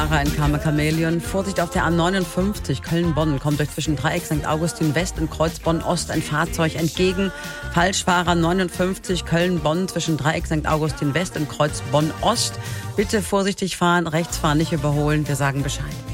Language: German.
In Karma Chameleon. Vorsicht auf der A59 Köln-Bonn. Kommt euch zwischen Dreieck St. Augustin West und Kreuz Bonn Ost ein Fahrzeug entgegen. Falschfahrer 59 Köln-Bonn zwischen Dreieck St. Augustin West und Kreuz Bonn Ost. Bitte vorsichtig fahren, rechts fahren, nicht überholen. Wir sagen Bescheid.